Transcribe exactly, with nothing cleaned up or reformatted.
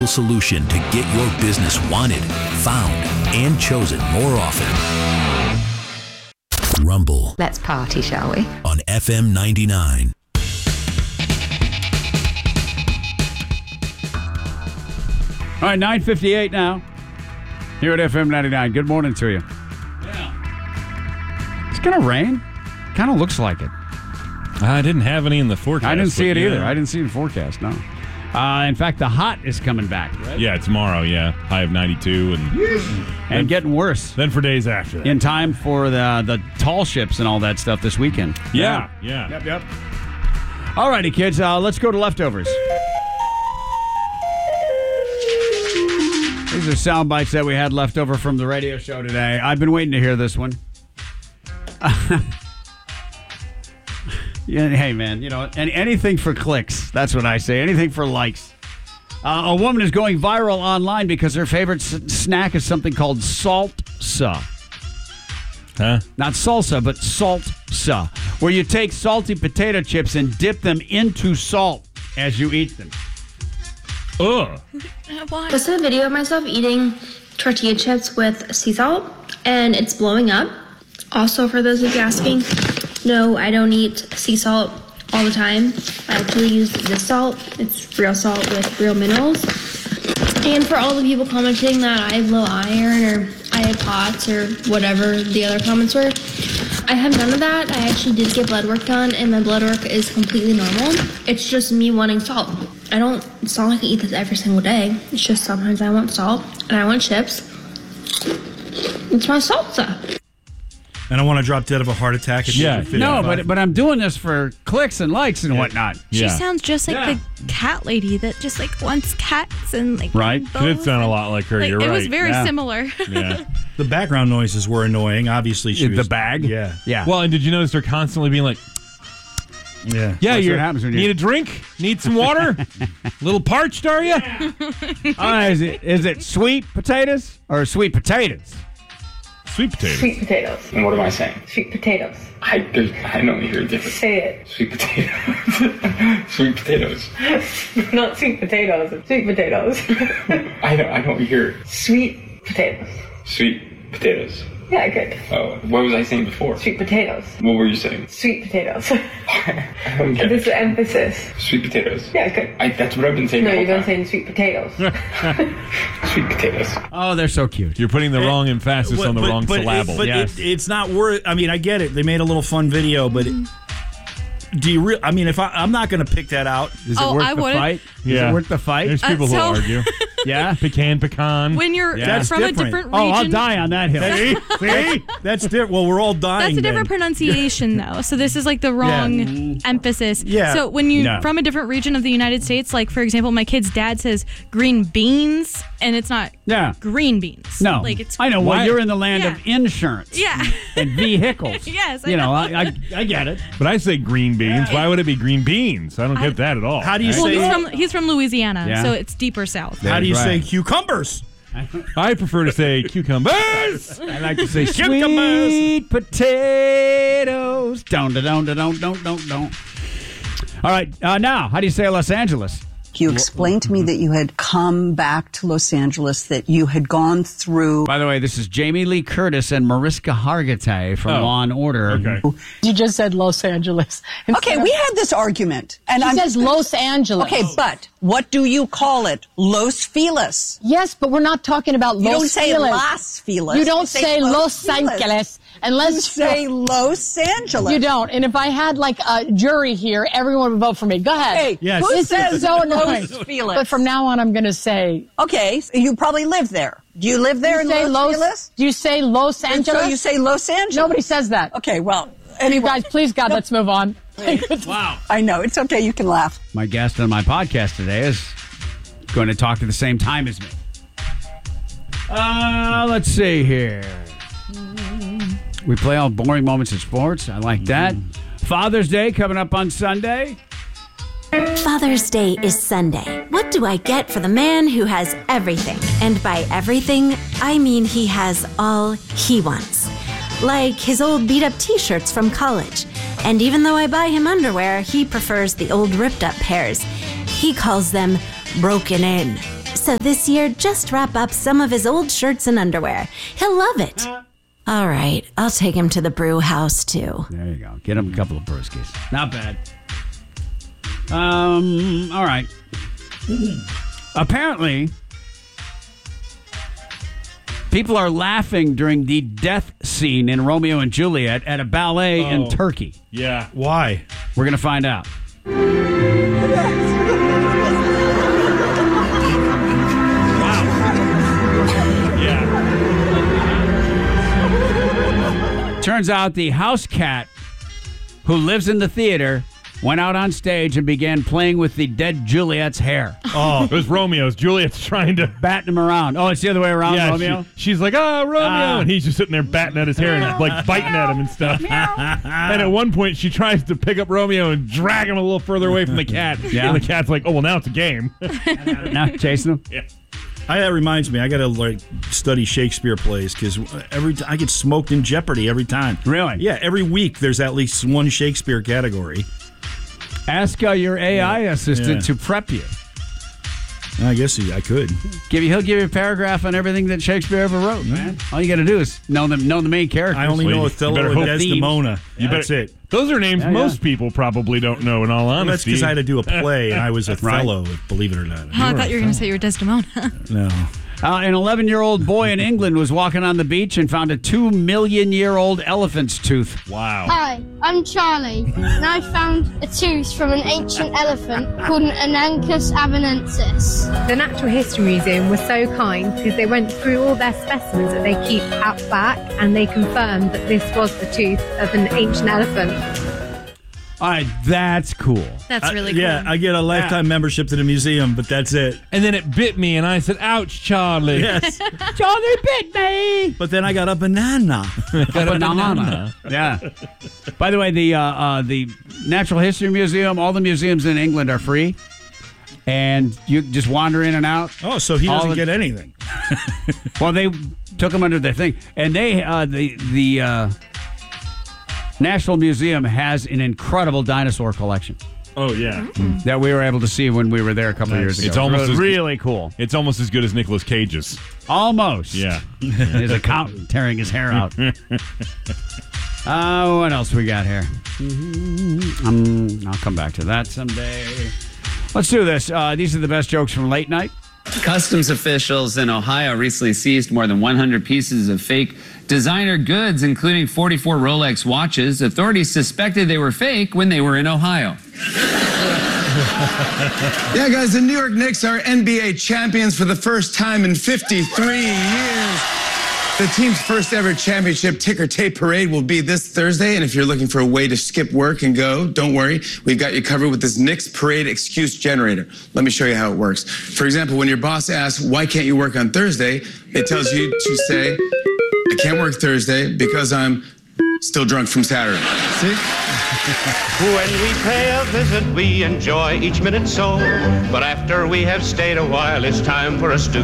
Solution to get your business wanted, found, and chosen more often. Rumble. Let's party, shall we? On F M ninety-nine. All right, nine fifty-eight now. Here at F M ninety-nine. Good morning to you. Yeah. It's going to rain. Kind of looks like it. I didn't have any in the forecast. I didn't see it yeah. either. I didn't see it in the forecast, no. Uh, in fact, the hot is coming back, right? Yeah, tomorrow, yeah. High of ninety-two. And and then, getting worse. Then for days after that. In time for the the tall ships and all that stuff this weekend. Yeah, yeah. Yep, yep. All righty, kids. Uh, let's go to leftovers. These are sound bites that we had left over from the radio show today. I've been waiting to hear this one. Yeah, hey, man, you know, and anything for clicks. That's what I say. Anything for likes. Uh, a woman is going viral online because her favorite s- snack is something called salsa. Huh? Not salsa, but salsa, where you take salty potato chips and dip them into salt as you eat them. Ugh. This is a video of myself eating tortilla chips with sea salt, and it's blowing up. Also, for those of you asking, no, I don't eat sea salt all the time. I actually use this salt. It's real salt with real minerals. And for all the people commenting that I have low iron or I have POTS or whatever the other comments were, I have none of that. I actually did get blood work done, and my blood work is completely normal. It's just me wanting salt. I don't, it's not like I eat this every single day. It's just sometimes I want salt and I want chips. It's my salsa. And I want to drop dead of a heart attack. At Yeah. No, but but I'm doing this for clicks and likes and whatnot. She Yeah. sounds just like Yeah. the cat lady that just like wants cats and like Right. It did sound a lot like her. Like, You're it right. was very Yeah. similar. Yeah. the background noises were annoying. Obviously, she The was, bag? Yeah, Yeah. Well, and did you notice her constantly being like, yeah. yeah, That's you what happens when you- need a drink? Need some water? Little parched, are you? All right, is it is it sweet potatoes or sweet potatoes? Sweet potatoes. Sweet potatoes. And what am I saying? Sweet potatoes. I, there's- I don't hear a difference. Say it. Sweet potatoes. Sweet potatoes. Not sweet potatoes. Sweet potatoes. I don't, I don't hear Sweet potatoes. sweet potatoes. Yeah, good. Oh, what was I saying before? Sweet potatoes. What were you saying? Sweet potatoes. I don't get This is it. emphasis. Sweet potatoes. Yeah, good. I, that's what I've been saying. No, the whole you've been time. saying sweet potatoes. Sweet potatoes. Oh, they're so cute. You're putting the wrong emphasis But- on the but- wrong but it- syllable. But Yes. it, it's not worth. I mean, I get it. They made a little fun video, but it, do you real? I mean, if I, I'm not going to pick that out. Is it Oh, worth I the wouldn't. fight? Is Yeah. it worth the fight? There's people Uh, who so- argue. Yeah. Pecan, pecan. When you're Yeah. That's from different. a different Oh, region. I'll die on that hill. See, see, that's different. Well, we're all dying. That's a different then. pronunciation, though. So this is like the wrong emphasis. Yeah. So when you're No. from a different region of the United States, like for example, my kid's dad says green beans, and it's not Yeah. green beans. No, like it's I know. Why- Well, you're in the land Yeah. of insurance. Yeah. And vehicles. Yes, I you know, know. I, I I get it. But I say green beans. Why would it be green beans? I don't get that at all. How do you Well, say? he's from he's from Louisiana, Yeah. so it's deeper south. how do you That's say right. cucumbers? I prefer to say cucumbers. I like to say Cucumbers. sweet potatoes. Don't don't don't don't don't don't don't. All right, uh, now how do you say Los Angeles? You explained to me that you had come back to Los Angeles, that you had gone through. By the way, this is Jamie Lee Curtis and Mariska Hargitay from Oh, Law and Order. Okay. You just said Los Angeles. Okay, we had this argument. And She I'm, says Los Angeles. Okay, but what do you call it? Los Feliz. Yes, but we're not talking about You Los don't say Feliz. Las Feliz. You don't You say, say Los Los Feliz. Angeles You unless say Los Angeles. you don't. And if I had like a jury here, everyone would vote for me. Go ahead. Hey, Yes. who This says is so annoying. Los Feliz? But from now on, I'm going to say. Okay, so you probably live there. Do you live there You in say Los Feliz? Do you say Los And Angeles? so you say Los Angeles. Nobody says that. Okay, well, You anyway. guys, please, God, let's move on. Wow. I know. It's okay. You can laugh. My guest on my podcast today is going to talk at the same time as me. Uh, let's see here. We play all boring moments in sports. I like that. Father's Day coming up on Sunday. Father's Day is Sunday. What do I get for the man who has everything? And by everything, I mean he has all he wants. Like his old beat-up t-shirts from college. And even though I buy him underwear, he prefers the old ripped-up pairs. He calls them broken in. So this year, just wrap up some of his old shirts and underwear. He'll love it. All right, I'll take him to the brew house, too. There you go. Get him a couple of brewskis. Not bad. Um. All right. Apparently, people are laughing during the death scene in Romeo and Juliet at a ballet Oh. in Turkey. Yeah. Why? We're going to find out. Turns out the house cat who lives in the theater went out on stage and began playing with the dead Juliet's hair. Oh, it was Romeo's. Juliet's trying to batting him around. Oh, it's the other way around, yeah, Romeo? She, she's like, oh, Romeo. Ah. And he's just sitting there batting at his hair and like biting at him and stuff. And at one point, she tries to pick up Romeo and drag him a little further away from the cat. Yeah. And the cat's like, oh, well, now it's a game. Now chasing him? Yeah. I, that reminds me, I got to like study Shakespeare plays because every t- I get smoked in Jeopardy every time. Really? Yeah, every week there's at least one Shakespeare category. Ask uh, your A I Yeah. assistant Yeah. to prep you. I guess he, I could. Give you, he'll give you a paragraph on everything that Shakespeare ever wrote, man. All you got to do is know the know the main characters. I only Well, know you Othello better and hope- Desdemona. You That's better- it. Those are names Yeah, most yeah. people probably don't know, in all Well, that's honesty. because I had to do a play and I was Othello, believe it or not. Oh, I thought you were going to say you were Desdemona. No. Uh, an eleven-year-old boy in England was walking on the beach and found a two million year old elephant's tooth. Wow. Hi, I'm Charlie, and I found a tooth from an ancient elephant called an Ananchus avenensis. The Natural History Museum was so kind because they went through all their specimens that they keep out back and they confirmed that this was the tooth of an ancient elephant. All right, that's cool. That's I- really cool. Yeah, I get a lifetime membership to the museum, but that's it. And then it bit me, and I said, ouch, Charlie. Yes. Charlie bit me. But then I got a banana. A banana. Yeah. By the way, the uh, uh, the Natural History Museum, all the museums in England are free, and you just wander in and out. Oh, so he All doesn't the- get anything. Well, they took them under their thing, and they uh, the the uh, National Museum has an incredible dinosaur collection Oh, yeah. that we were able to see when we were there a couple of years ago. It's almost really, as- really cool. It's almost as good as Nicolas Cage's. Almost. Yeah. His accountant tearing his hair out. Uh, what else we got here? Um, I'll come back to that someday. Let's do this. Uh, these are the best jokes from late night. Customs officials in Ohio recently seized more than one hundred pieces of fake designer goods, including forty-four Rolex watches. Authorities suspected they were fake when they were in Ohio. Yeah, guys, the New York Knicks are N B A champions for the first time in fifty-three years. The team's first ever championship ticker tape parade will be this Thursday, and if you're looking for a way to skip work and go, don't worry. We've got you covered with this Knicks parade excuse generator. Let me show you how it works. For example, when your boss asks, why can't you work on Thursday? It tells you to say, I can't work Thursday because I'm still drunk from Saturday. See? When we pay a visit, we enjoy each minute so. But after we have stayed a while, it's time for us to